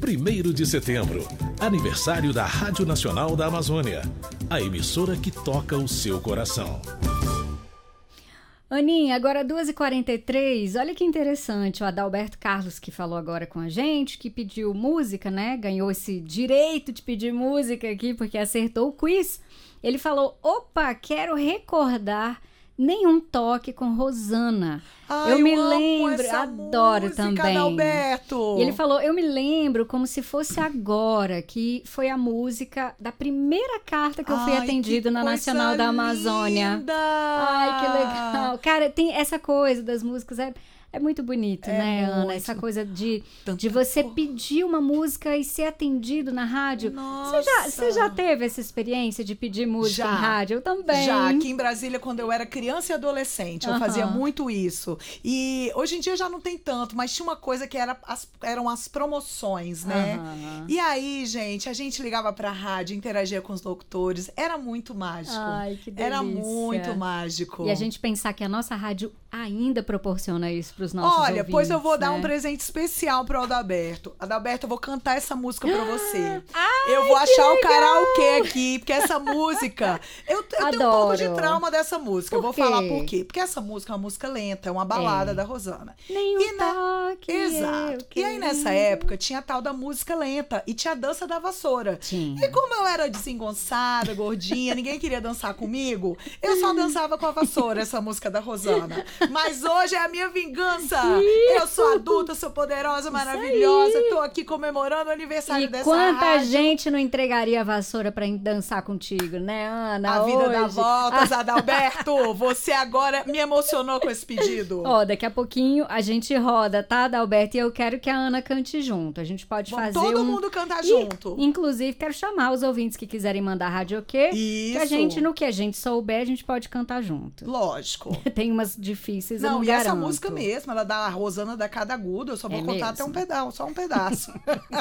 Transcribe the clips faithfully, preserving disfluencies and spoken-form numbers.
primeiro de setembro, aniversário da Rádio Nacional da Amazônia, a emissora que toca o seu coração. Aninha, agora duas e quarenta e três, olha que interessante, o Adalberto Carlos que falou agora com a gente, que pediu música, né, ganhou esse direito de pedir música aqui porque acertou o quiz. Ele falou, opa, quero recordar Nenhum Toque com Rosana. Ai, eu me eu lembro, adoro música, também. Adalberto. E ele falou, eu me lembro como se fosse agora, que foi a música da primeira carta que eu fui Ai, atendido na Nacional da Amazônia. Linda. Ai, que legal. Cara, tem essa coisa das músicas, é, é muito bonito, É né, muito. Ana? Essa coisa de, Tanta de você cor. pedir uma música e ser atendido na rádio. Nossa. Você já, você já teve essa experiência de pedir música Já. em rádio? Eu também. Já, aqui em Brasília, quando eu era criança e adolescente, eu Aham. fazia muito isso. E hoje em dia já não tem tanto, mas tinha uma coisa que era as, eram as promoções, né? Aham. E aí, gente, a gente ligava pra rádio, interagia com os locutores, era muito mágico. Ai, que delícia. Era muito mágico. E a gente pensar que a nossa rádio ainda proporciona isso para os nossos Olha, ouvintes, pois eu vou dar né? um presente especial pro Adalberto. Adalberto, eu vou cantar essa música pra você. Ai, eu vou que achar o legal! karaokê aqui, porque essa música... Eu, eu tenho um pouco de Adoro. trauma dessa música. Por eu vou quê? falar por quê. Porque essa música é uma música lenta, é uma balada É. da Rosana. Nenhum E na- toque. Exato. eu E aí, nessa quero. época, tinha a tal da música lenta e tinha a dança da vassoura. Tinha. E como eu era desengonçada, gordinha, ninguém queria dançar comigo, eu só dançava com a vassoura, essa música da Rosana. Mas hoje é a minha vingança. Eu sou adulta, sou poderosa, maravilhosa, tô aqui comemorando o aniversário E dessa quanta rádio. gente não entregaria a vassoura pra dançar contigo, né, Ana? A vida dá hoje? voltas, Adalberto. Você agora me emocionou com esse pedido. Ó, daqui a pouquinho a gente roda, tá, Adalberto? E eu quero que a Ana cante junto. A gente pode Vamos fazer todo um... mundo cantar E, junto. inclusive, quero chamar os ouvintes que quiserem mandar radioquê. Que a Isso. gente, no que a gente souber, a gente pode cantar junto. Lógico. Tem umas difíceis, eu Não, não e essa garanto. música mesmo, ela dá a Rosana da cada agudo, eu só vou É contar mesmo? até um pedaço, só um pedaço.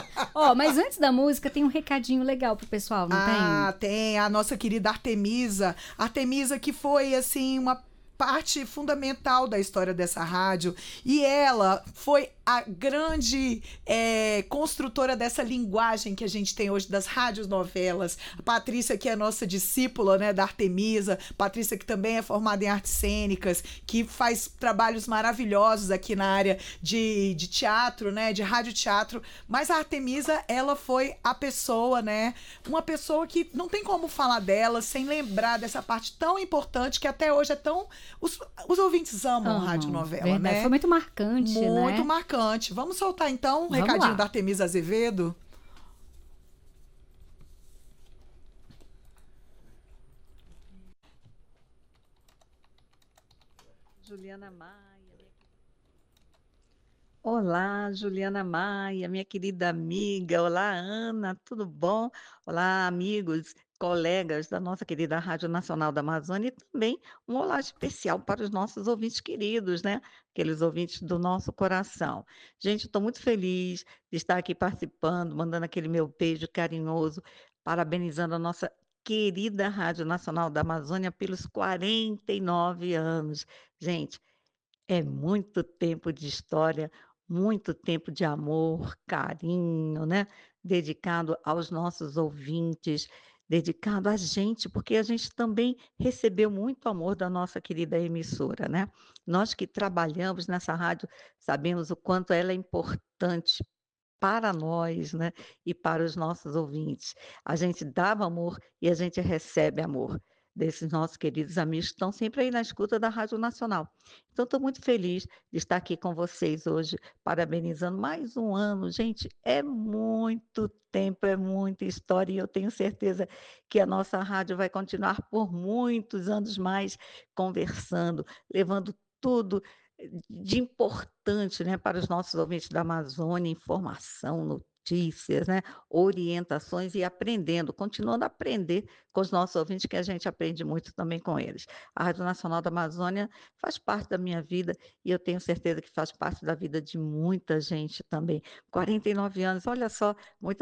Ó, mas antes da música, tem um recadinho legal pro pessoal, não Ah, tem a nossa querida Artemisa. Artemisa que foi, assim, uma parte fundamental da história dessa rádio. E ela foi a grande é, construtora dessa linguagem que a gente tem hoje das rádios novelas. A Patrícia, que é nossa discípula, né, da Artemisa. Patrícia, que também é formada em artes cênicas, que faz trabalhos maravilhosos aqui na área de, de teatro, né, de radioteatro. Mas a Artemisa, ela foi a pessoa, né, uma pessoa que não tem como falar dela sem lembrar dessa parte tão importante que até hoje é tão... Os, os ouvintes amam Aham, radionovela, verdade. né? Foi muito marcante, né? Muito marcante. Vamos soltar então um Vamos recadinho lá. da Artemisa Azevedo? Juliana Maia. Olá, Juliana Maia, minha querida amiga. Olá, Ana, tudo bom? Olá, amigos, colegas da nossa querida Rádio Nacional da Amazônia e também um olá especial para os nossos ouvintes queridos, né? Aqueles ouvintes do nosso coração. Gente, estou muito feliz de estar aqui participando, mandando aquele meu beijo carinhoso, parabenizando a nossa querida Rádio Nacional da Amazônia pelos quarenta e nove anos. Gente, é muito tempo de história, muito tempo de amor, carinho, né? Dedicado aos nossos ouvintes, dedicado a gente, porque a gente também recebeu muito amor da nossa querida emissora, né? Nós que trabalhamos nessa rádio sabemos o quanto ela é importante para nós, né? E para os nossos ouvintes. A gente dava amor e a gente recebe amor desses nossos queridos amigos que estão sempre aí na escuta da Rádio Nacional. Então, estou muito feliz de estar aqui com vocês hoje, parabenizando mais um ano. Gente, é muito tempo, é muita história, e eu tenho certeza que a nossa rádio vai continuar por muitos anos mais conversando, levando tudo de importante, né, para os nossos ouvintes da Amazônia, informação, notícias, né, orientações e aprendendo, continuando a aprender com os nossos ouvintes, que a gente aprende muito também com eles. A Rádio Nacional da Amazônia faz parte da minha vida e eu tenho certeza que faz parte da vida de muita gente também. quarenta e nove anos, olha só, muita